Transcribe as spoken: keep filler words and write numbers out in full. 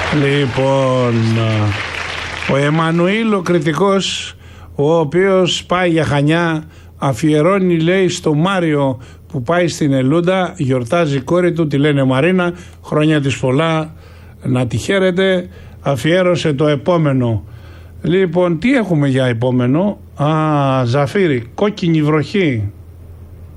Λοιπόν, ο Εμμανουήλ ο κριτικός, ο οποίος πάει για Χανιά, αφιερώνει, λέει, στο Μάριο που πάει στην Ελούντα, γιορτάζει η κόρη του, τη λένε Μαρίνα, χρόνια της πολλά, να τη χαίρετε, αφιέρωσε το επόμενο. Λοιπόν, τι έχουμε για επόμενο? Α, Ζαφύρι, κόκκινη βροχή.